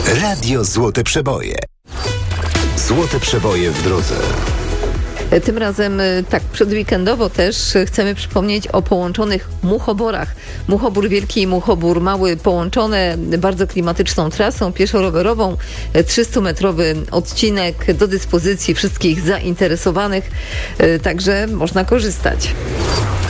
Radio Złote Przeboje. Złote Przeboje w drodze. Tym razem tak przedweekendowo też chcemy przypomnieć o połączonych muchoborach. Muchobór Wielki i Muchobór Mały połączone bardzo klimatyczną trasą pieszo-rowerową. 300-metrowy odcinek do dyspozycji wszystkich zainteresowanych, także można korzystać.